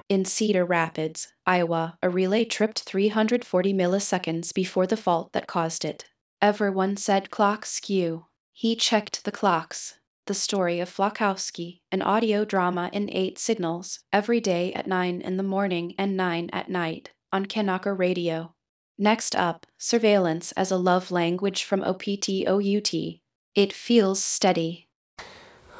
In Cedar Rapids, Iowa, a relay tripped 340 milliseconds before the fault that caused it. Everyone said clock skew. He checked the clocks. The story of Flakowski, an audio drama in 8 signals, every day at 9 in the morning and 9 at night, on Kanaka Radio. Next up, surveillance as a love language from OPTOUT. It feels steady.